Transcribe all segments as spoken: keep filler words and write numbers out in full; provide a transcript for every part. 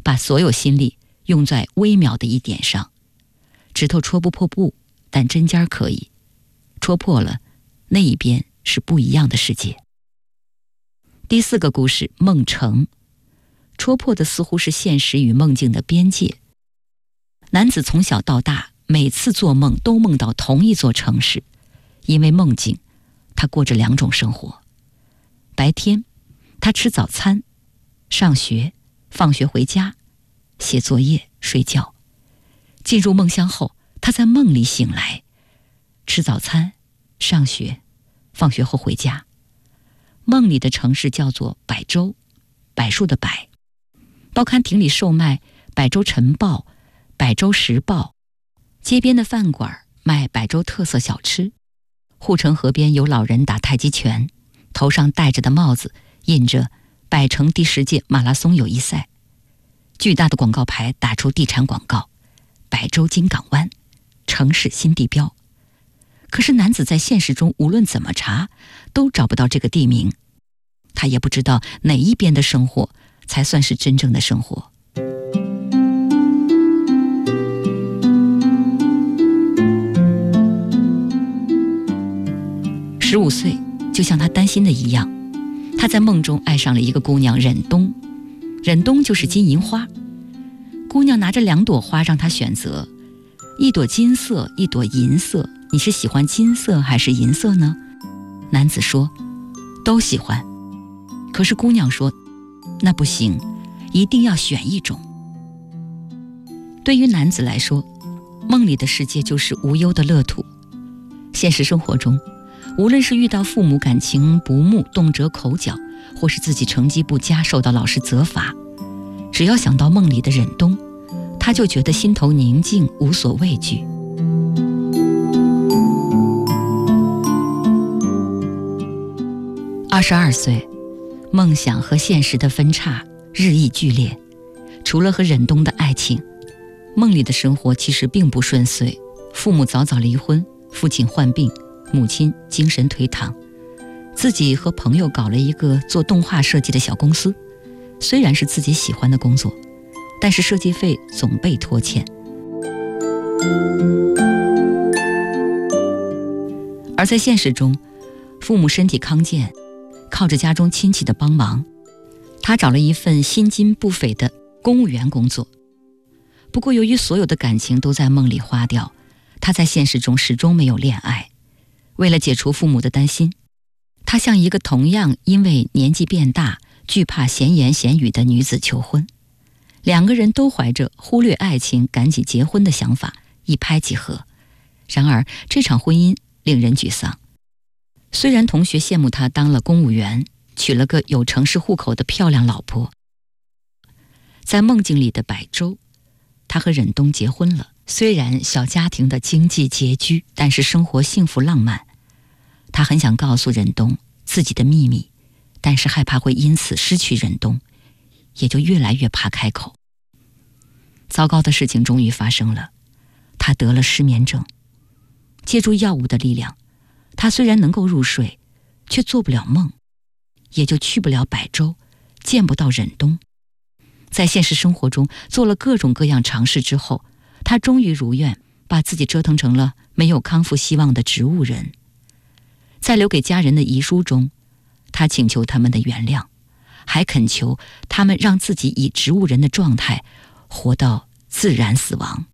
把所有心力用在微秒的一点上。指头戳不破布，但针尖可以，戳破了，那一边是不一样的世界。第四个故事，梦城。戳破的似乎是现实与梦境的边界。男子从小到大，每次做梦都梦到同一座城市，因为梦境，他过着两种生活。白天，他吃早餐、上学、放学回家、写作业、睡觉。进入梦乡后，他在梦里醒来，吃早餐、上学、放学后回家。梦里的城市叫做百州，柏树的柏。报刊亭里售卖百州晨报、百州时报，街边的饭馆卖百州特色小吃。护城河边有老人打太极拳，头上戴着的帽子印着百城第十届马拉松友谊赛。巨大的广告牌打出地产广告，百州金港湾，城市新地标。可是男子在现实中无论怎么查，都找不到这个地名。他也不知道哪一边的生活才算是真正的生活。十五岁，就像他担心的一样，他在梦中爱上了一个姑娘忍冬。忍冬就是金银花。姑娘拿着两朵花让他选择，一朵金色，一朵银色，你是喜欢金色还是银色呢？男子说，都喜欢。可是姑娘说，那不行，一定要选一种。对于男子来说，梦里的世界就是无忧的乐土。现实生活中，无论是遇到父母感情不睦，动辄口角，或是自己成绩不佳，受到老师责罚，只要想到梦里的忍冬，他就觉得心头宁静，无所畏惧。二十二岁，梦想和现实的分岔日益剧烈。除了和忍冬的爱情，梦里的生活其实并不顺遂。父母早早离婚，父亲患病，母亲精神颓唐。自己和朋友搞了一个做动画设计的小公司，虽然是自己喜欢的工作，但是设计费总被拖欠。而在现实中，父母身体康健，靠着家中亲戚的帮忙，他找了一份薪金不菲的公务员工作。不过由于所有的感情都在梦里花掉，他在现实中始终没有恋爱。为了解除父母的担心，他向一个同样因为年纪变大惧怕闲言闲语的女子求婚。两个人都怀着忽略爱情赶紧结婚的想法，一拍即合。然而这场婚姻令人沮丧。虽然同学羡慕他当了公务员，娶了个有城市户口的漂亮老婆，在梦境里的百州，他和忍冬结婚了。虽然小家庭的经济拮据，但是生活幸福浪漫。他很想告诉忍冬自己的秘密，但是害怕会因此失去忍冬，也就越来越怕开口。糟糕的事情终于发生了，他得了失眠症。借助药物的力量，他虽然能够入睡，却做不了梦，也就去不了百州，见不到忍冬。在现实生活中做了各种各样尝试之后，他终于如愿把自己折腾成了没有康复希望的植物人。在留给家人的遗书中，他请求他们的原谅，还恳求他们让自己以植物人的状态活到自然死亡。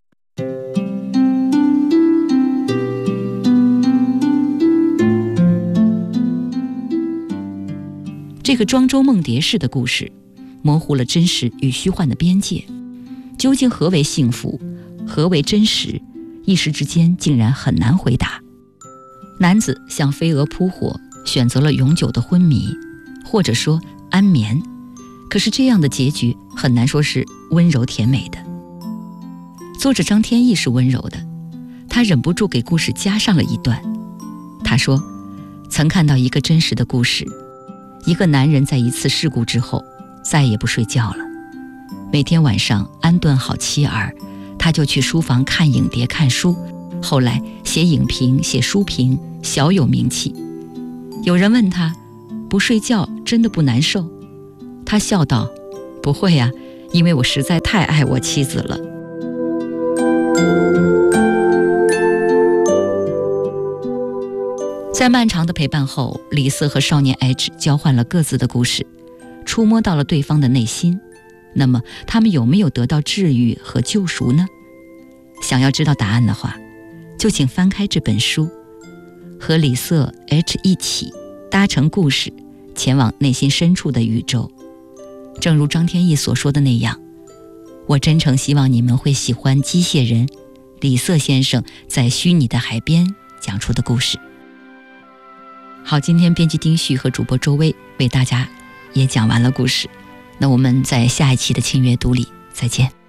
这个庄周梦蝶式的故事模糊了真实与虚幻的边界，究竟何为幸福，何为真实，一时之间竟然很难回答。男子像飞蛾扑火，选择了永久的昏迷，或者说安眠。可是这样的结局很难说是温柔甜美的。作者张天翼是温柔的，他忍不住给故事加上了一段。他说，曾看到一个真实的故事，一个男人在一次事故之后再也不睡觉了，每天晚上安顿好妻儿，他就去书房看影碟看书，后来写影评写书评，小有名气。有人问他，不睡觉真的不难受？他笑道，不会啊， 因为我实在太爱我妻子了。在漫长的陪伴后，李瑟和少年 H 交换了各自的故事，触摸到了对方的内心。那么他们有没有得到治愈和救赎呢？想要知道答案的话，就请翻开这本书，和李瑟 H 一起搭乘故事，前往内心深处的宇宙。正如张天翼所说的那样，我真诚希望你们会喜欢机械人李瑟先生在虚拟的海边讲出的故事。好，今天编辑丁旭和主播周薇为大家也讲完了故事，那我们在下一期的轻阅读里再见。